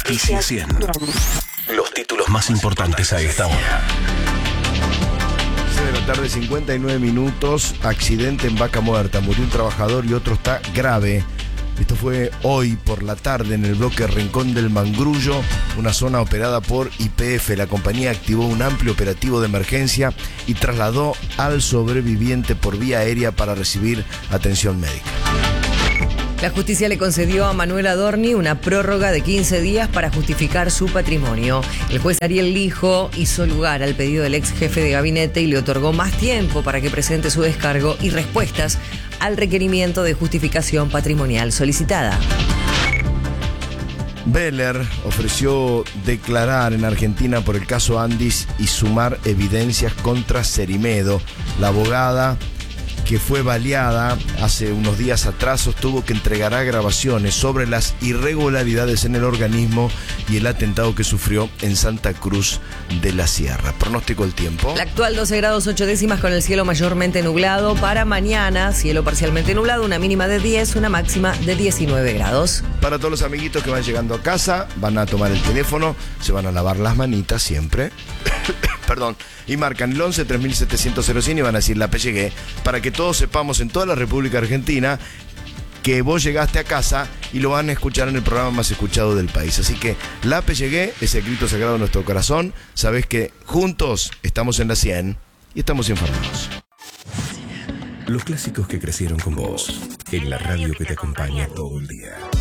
Noticia 100. Los títulos más importantes a esta hora. 6 de la tarde, 59 minutos. Accidente en Vaca Muerta. Murió un trabajador y otro está grave. Esto fue hoy por la tarde en el bloque Rincón del Mangrullo, una zona operada por YPF. La compañía activó un amplio operativo de emergencia y trasladó al sobreviviente por vía aérea para recibir atención médica. La justicia le concedió a Manuel Adorni una prórroga de 15 días para justificar su patrimonio. El juez Ariel Lijo hizo lugar al pedido del ex jefe de gabinete y le otorgó más tiempo para que presente su descargo y respuestas al requerimiento de justificación patrimonial solicitada. Beller ofreció declarar en Argentina por el caso Andis y sumar evidencias contra Cerimedo. La abogada, que fue baleada hace unos días atrás, sostuvo que entregará grabaciones sobre las irregularidades en el organismo y el atentado que sufrió en Santa Cruz de la Sierra. Pronóstico del tiempo. La actual 12 grados 8 décimas con el cielo mayormente nublado. Para mañana, cielo parcialmente nublado, una mínima de 10, una máxima de 19 grados. Para todos los amiguitos que van llegando a casa, van a tomar el teléfono, se van a lavar las manitas siempre. Perdón, y marcan el 11 3700 y van a decir la llegué, para que todos sepamos en toda la República Argentina que vos llegaste a casa y lo van a escuchar en el programa más escuchado del país. Así que la llegué es el grito sagrado de nuestro corazón. Sabés que juntos estamos en la 100 y estamos informados. Los clásicos que crecieron con vos, en la radio que te acompaña todo el día.